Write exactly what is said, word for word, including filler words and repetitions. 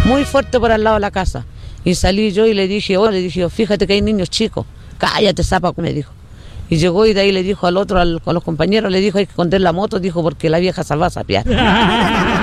muy fuerte por al lado de la casa. Y salí yo y le dije, oh, le dije, fíjate que hay niños chicos, cállate, zapa, me dijo. Y llegó y de ahí le dijo al otro, al, a los compañeros, le dijo, hay que esconder la moto, dijo, porque la vieja se va a sapear.